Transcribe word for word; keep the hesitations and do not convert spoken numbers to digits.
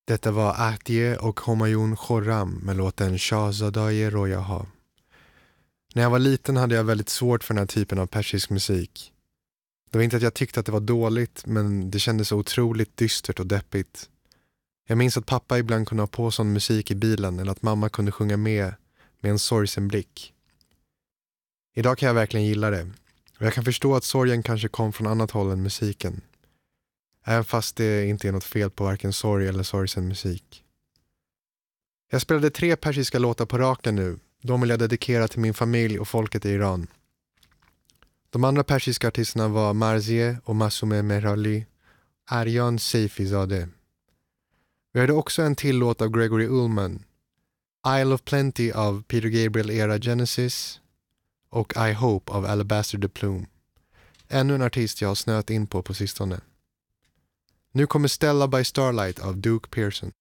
Detta var Ahtiye och Homayun Khorram med låten Shahzadaye Royaha. När jag var liten hade jag väldigt svårt för den här typen av persisk musik. Det var inte att jag tyckte att det var dåligt, men det kändes så otroligt dystert och deppigt. Jag minns att pappa ibland kunde ha på sån musik i bilen eller att mamma kunde sjunga med med en sorgsen blick. Idag kan jag verkligen gilla det. Och jag kan förstå att sorgen kanske kom från annat håll än musiken. Även fast det inte är något fel på varken sorg eller sorgsen musik. Jag spelade tre persiska låtar på raken nu. De vill jag dedikera till min familj och folket i Iran. De andra persiska artisterna var Marzieh och Masume Mehrali, Aryan Seifizadeh. Vi hörde också en till låt av Gregory Ullman, Isle of Plenty av Peter Gabriel era Genesis och I Hope av Alabaster de Plume. Ännu en artist jag har snöat in på på sistone. Nu kommer Stella by Starlight av Duke Pearson.